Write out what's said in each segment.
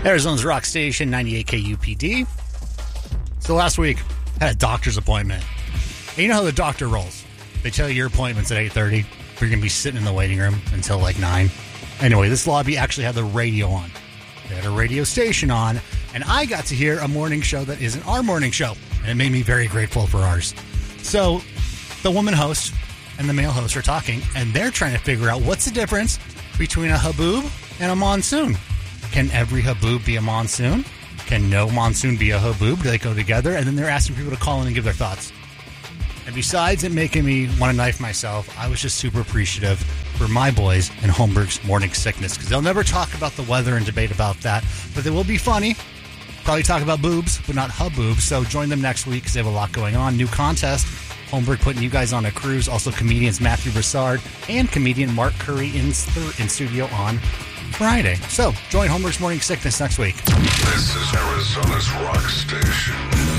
Arizona's Rock Station, 98 KUPD. So last week, I had a doctor's appointment. And you know how the doctor rolls. They tell you your appointment's at 8:30, but you're going to be sitting in the waiting room until like 9. Anyway, this lobby actually had the radio on. They had a radio station on, and I got to hear a morning show that isn't our morning show. And it made me very grateful for ours. So the woman host and the male host are talking, and they're trying to figure out what's the difference between a haboob and a monsoon. Can every haboob be a monsoon? Can no monsoon be a haboob? Do they go together? And then they're asking people to call in and give their thoughts. And besides it making me want to knife myself, I was just super appreciative for my boys in Holmberg's Morning Sickness, because they'll never talk about the weather and debate about that, but they will be funny. Probably talk about boobs, but not huboobs. So join them next week because they have a lot going on. New contest. Holmberg putting you guys on a cruise. Also comedians Matthew Broussard and comedian Mark Curry in studio on Friday. So join Holmberg's Morning Sickness next week. This is Arizona's Rock Station,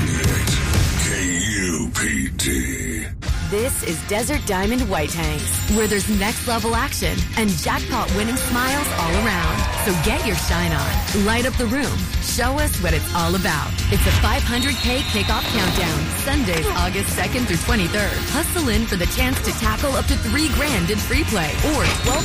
98 KUPD. This is Desert Diamond White Tanks, where there's next level action and jackpot winning smiles all around. So get your shine on, light up the room, show us what it's all about. It's a 500K kickoff countdown, Sundays, August 2nd through 23rd. Hustle in for the chance to tackle up to $3,000 in free play or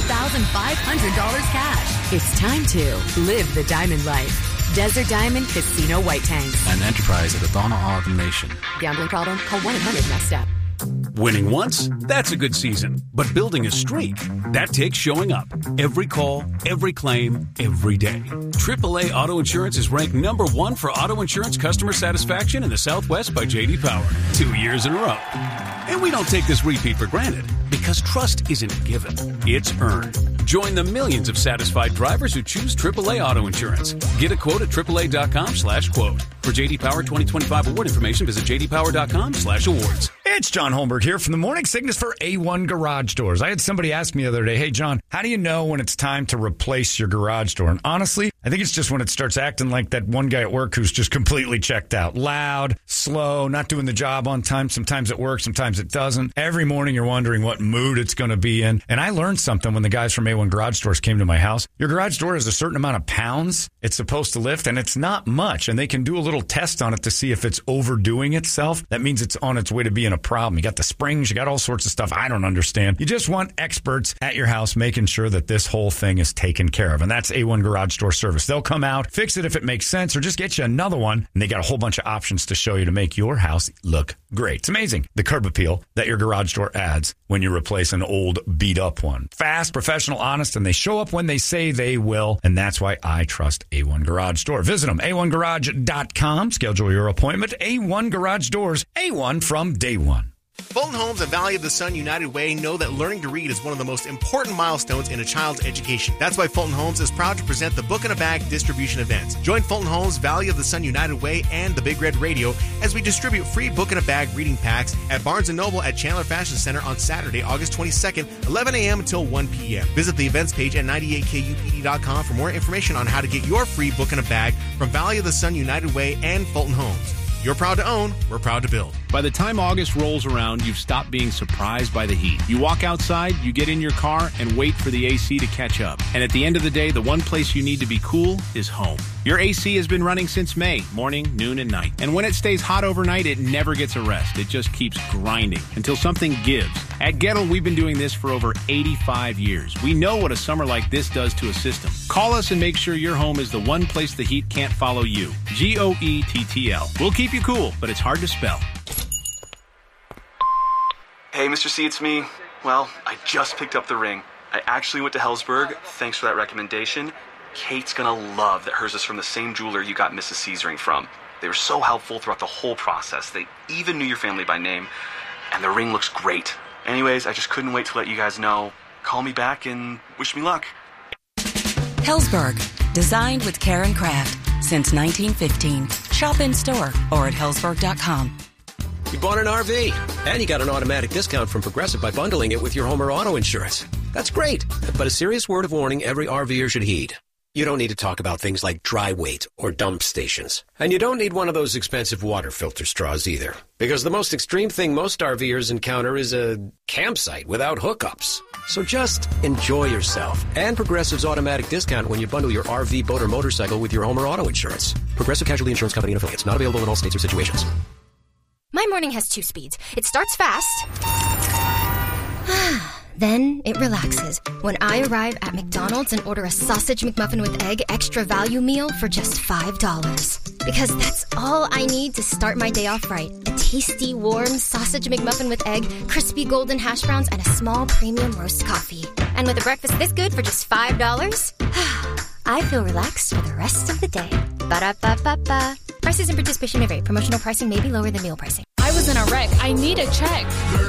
$12,500 cash. It's time to live the diamond life. Desert Diamond Casino White Tanks. An enterprise of the Donna Ogden Nation. Gambling problem? Call 1-800-NEXT-STEP. Winning once, that's a good season. But building a streak, that takes showing up. Every call, every claim, every day. AAA Auto Insurance is ranked number 1 for auto insurance customer satisfaction in the Southwest by J.D. Power. 2 years in a row. And we don't take this repeat for granted, because trust isn't given, it's earned. Join the millions of satisfied drivers who choose AAA Auto Insurance. Get a quote at AAA.com/quote. For J.D. Power 2025 award information, visit JDPower.com/awards. It's John Holmberg here from the Morning Sickness for A1 Garage Doors. I had somebody ask me the other day, hey, John, how do you know when it's time to replace your garage door? And honestly, I think it's just when it starts acting like that one guy at work who's just completely checked out. Loud, slow, not doing the job on time. Sometimes it works, sometimes it doesn't. Every morning you're wondering what mood it's going to be in. And I learned something when the guys from A1 Garage Doors came to my house. Your garage door has a certain amount of pounds it's supposed to lift, and it's not much. And they can do a little test on it to see if it's overdoing itself. That means it's on its way to being a problem. You got the springs, you got all sorts of stuff I don't understand. You just want experts at your house making sure that this whole thing is taken care of. And that's A1 Garage Door Service. They'll come out, fix it if it makes sense, or just get you another one. And they got a whole bunch of options to show you to make your house look great. It's amazing, the curb appeal that your garage door adds when you replace an old, beat-up one. Fast, professional, honest, and they show up when they say they will. And that's why I trust A1 Garage Door. Visit them, a1garage.com. Schedule your appointment. A1 Garage Doors, A1 from day one. Fulton Homes and Valley of the Sun United Way know that learning to read is one of the most important milestones in a child's education. That's why Fulton Homes is proud to present the Book in a Bag distribution events. Join Fulton Homes, Valley of the Sun United Way, and the Big Red Radio as we distribute free Book in a Bag reading packs at Barnes & Noble at Chandler Fashion Center on Saturday, August 22nd, 11 a.m. until 1 p.m. Visit the events page at 98kupd.com for more information on how to get your free Book in a Bag from Valley of the Sun United Way and Fulton Homes. You're proud to own, we're proud to build. By the time August rolls around, you've stopped being surprised by the heat. You walk outside, you get in your car, and wait for the AC to catch up. And at the end of the day, the one place you need to be cool is home. Your AC has been running since May, morning, noon, and night. And when it stays hot overnight, it never gets a rest. It just keeps grinding until something gives. At Gettle, we've been doing this for over 85 years. We know what a summer like this does to a system. Call us and make sure your home is the one place the heat can't follow you. GOETTL. We'll keep you cool, but it's hard to spell. Hey, Mr. C, it's me. Well, I just picked up the ring. I actually went to Helzberg. Thanks for that recommendation. Kate's gonna love that hers is from the same jeweler you got Mrs. C's ring from. They were so helpful throughout the whole process. They even knew your family by name. And the ring looks great. Anyways, I just couldn't wait to let you guys know. Call me back and wish me luck. Helzberg, designed with care and craft since 1915. Shop in store or at Helzberg.com. You bought an RV, and you got an automatic discount from Progressive by bundling it with your home or auto insurance. That's great, but a serious word of warning every RVer should heed. You don't need to talk about things like dry weight or dump stations. And you don't need one of those expensive water filter straws either. Because the most extreme thing most RVers encounter is a campsite without hookups. So just enjoy yourself. And Progressive's automatic discount when you bundle your RV, boat, or motorcycle with your home or auto insurance. Progressive Casualty Insurance Company and affiliates. Not available in all states or situations. My morning has 2 speeds. It starts fast. Then it relaxes when I arrive at McDonald's and order a sausage McMuffin with egg extra value meal for just $5. Because that's all I need to start my day off right. A tasty, warm sausage McMuffin with egg, crispy golden hash browns, and a small premium roast coffee. And with a breakfast this good for just $5, I feel relaxed for the rest of the day. Ba-da-ba-ba-ba. Prices and participation may vary. Promotional pricing may be lower than meal pricing. I was in a wreck. I need a check.